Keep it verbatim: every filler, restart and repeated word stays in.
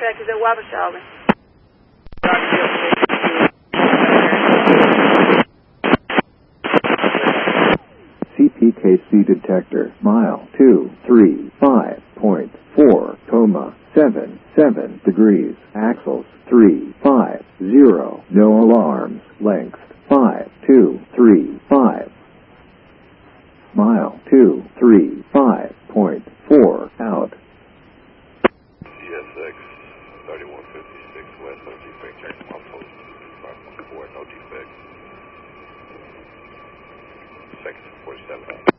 track is at Wabasha. C P K C detector, mile two three five point four, comma, seven seven degrees, axles three five zero, no alarms, length five two three five. Mile two three five point four, out. C S X thirty-one fifty-six west, no defect, check my post, five one four, no defect. Second forty-seven.